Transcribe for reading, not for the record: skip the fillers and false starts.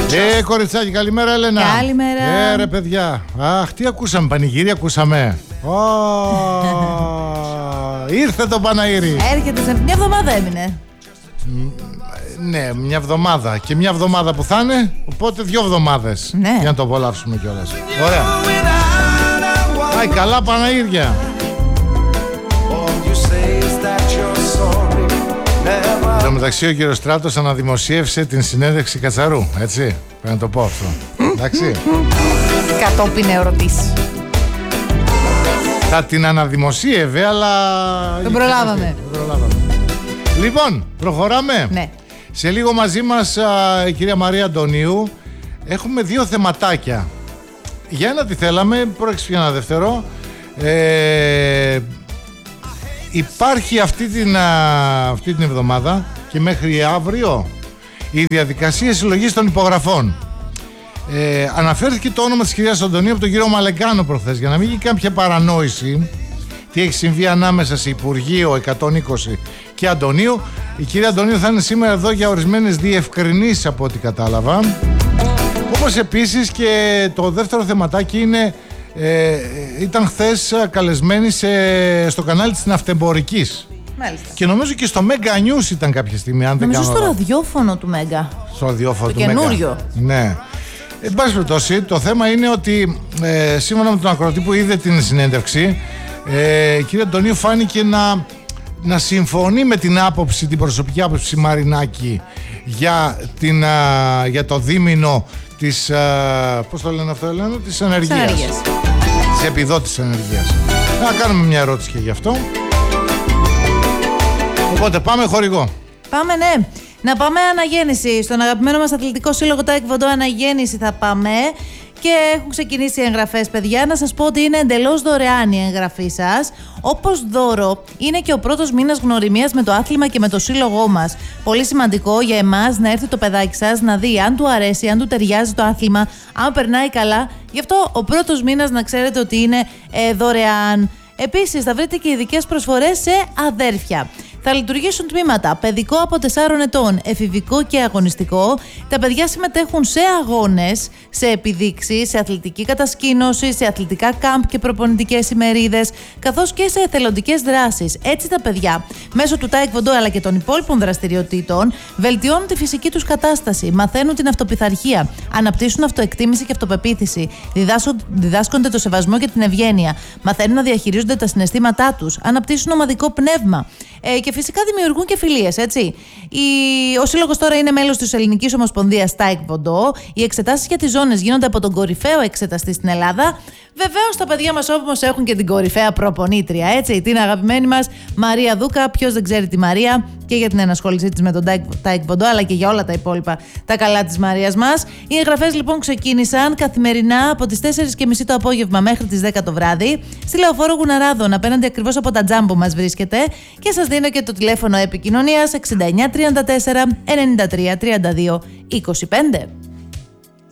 Κοριτσάκι, καλημέρα, Έλενα. Καλημέρα. Ρε παιδιά. Αχ, τι ακούσαμε, πανηγύρι ακούσαμε. Ήρθε το Παναήρι. Έρχεται σε μια εβδομάδα έμεινε. Ναι, μια εβδομάδα. Και μια εβδομάδα που θα είναι, οπότε 2 εβδομάδες. Ναι. Για να το απολαύσουμε κιόλας. Ωραία. Πάει καλά Παναήρια. Εν τω μεταξύ ο κύριος Στράτος αναδημοσίευσε την συνέντευξη Κατσαρού. Έτσι, πρέπει να το πω αυτό. Εντάξει. Κατόπιν ερωτήσεις. Θα την αναδημοσίευε, αλλά Δεν προλάβαμε. Λοιπόν, προχωράμε. Ναι. Σε λίγο μαζί μας η κυρία Μαρία Αντωνίου. Έχουμε 2 θεματάκια. Για ένα τι θέλαμε, πρόκειται για ένα δεύτερο. Υπάρχει αυτή την εβδομάδα και μέχρι αύριο η διαδικασία συλλογής των υπογραφών. Αναφέρθηκε το όνομα της κυρίας Αντωνίου από τον κύριο Μαλεγκάνο προχθές, για να μην γίνει κάποια παρανόηση τι έχει συμβεί ανάμεσα σε Υπουργείο 120 και Αντωνίου. Η κυρία Αντωνίου θα είναι σήμερα εδώ για ορισμένες διευκρινήσεις από ό,τι κατάλαβα. Όπως επίσης και το δεύτερο θεματάκι είναι ήταν χθες καλεσμένη στο κανάλι της Ναυτεμπορικής. Μάλιστα. Και νομίζω και στο Mega News ήταν κάποια στιγμή, αν δεν κάνω Νομίζω στο ραδιόφωνο του Μέγκα. Στο ραδιόφωνο του Mega. Καινούριο. Ναι. Εν πάση περιπτώσει, το θέμα είναι ότι σύμφωνα με τον ακροατή που είδε την συνέντευξη, η κυρία Αντωνίου φάνηκε να συμφωνεί με την άποψη, την προσωπική άποψη Μαρινάκη για το δίμηνο της, πώς το λένε αυτό, της ενεργείας. Της επιδότησης ενεργείας. Να κάνουμε μια ερώτηση και γι' αυτό. Οπότε πάμε χορηγό. Πάμε, ναι. Να πάμε αναγέννηση. Στον αγαπημένο μας αθλητικό σύλλογο Taekwondo αναγέννηση θα πάμε. Και έχουν ξεκινήσει οι εγγραφές, παιδιά. Να σας πω ότι είναι εντελώς δωρεάν η εγγραφή σας. Όπως δώρο είναι και ο πρώτος μήνας γνωριμίας με το άθλημα και με το σύλλογό μας. Πολύ σημαντικό για εμάς να έρθει το παιδάκι σας να δει αν του αρέσει, αν του ταιριάζει το άθλημα, αν περνάει καλά. Γι' αυτό ο πρώτος μήνας να ξέρετε ότι είναι δωρεάν. Επίσης θα βρείτε και ειδικές προσφορές σε αδέρφια. Θα λειτουργήσουν τμήματα παιδικό από 4 ετών, εφηβικό και αγωνιστικό. Τα παιδιά συμμετέχουν σε αγώνες, σε επιδείξεις, σε αθλητική κατασκήνωση, σε αθλητικά κάμπ και προπονητικές ημερίδες, καθώς και σε εθελοντικές δράσεις. Έτσι τα παιδιά, μέσω του Taekwondo αλλά και των υπόλοιπων δραστηριοτήτων, βελτιώνουν τη φυσική τους κατάσταση, μαθαίνουν την αυτοπιθαρχία, αναπτύσσουν αυτοεκτίμηση και αυτοπεποίθηση, διδάσκονται το σεβασμό και την ευγένεια, μαθαίνουν να διαχειρίζονται τα συναισθήματά τους, αναπτύσσουν ομαδικό πνεύμα. Και φυσικά δημιουργούν και φιλίες, έτσι. Ο σύλλογος τώρα είναι μέλος της Ελληνικής Ομοσπονδίας Taekwondo. Οι εξετάσεις για τις ζώνες γίνονται από τον κορυφαίο εξεταστή στην Ελλάδα. Βεβαίως τα παιδιά μας όμως έχουν και την κορυφαία προπονήτρια, έτσι. Την αγαπημένη μας Μαρία Δούκα. Ποιος δεν ξέρει τη Μαρία, και για την ενασχόλησή της με τον Taekwondo, αλλά και για όλα τα υπόλοιπα τα καλά της Μαρίας μας. Οι εγγραφές λοιπόν ξεκίνησαν καθημερινά από τις 4:30 το απόγευμα μέχρι τις 10 το βράδυ. Στη Λεωφόρο Γουναράδων, απέναντι ακριβώς από τα Τζάμπο μας βρίσκεται. Και σας δίνω και το τηλέφωνο επικοινωνίας 69 34 93 32 25.